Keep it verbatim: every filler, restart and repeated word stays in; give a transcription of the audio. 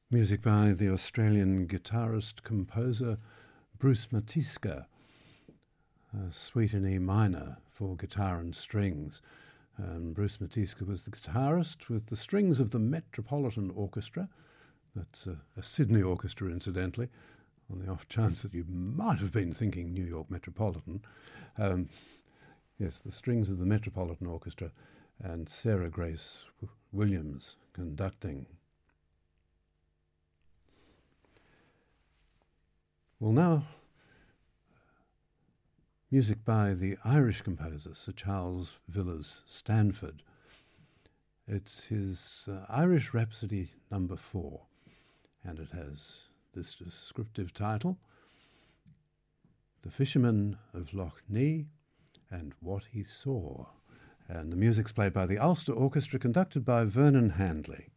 Music by the Australian guitarist-composer Bruce Matiska, a suite in E minor for guitar and strings. And Bruce Matiska was the guitarist with the strings of the Metropolitan Orchestra. That's a, a Sydney orchestra, incidentally, on the off chance that you might have been thinking New York Metropolitan. Um, yes, the strings of the Metropolitan Orchestra, and Sarah Grace Williams conducting. Well, now, music by the Irish composer Sir Charles Villiers Stanford. It's his uh, Irish Rhapsody number four, and it has this descriptive title, The Fisherman of Loch Nee and What He Saw. And the music's played by the Ulster Orchestra, conducted by Vernon Handley.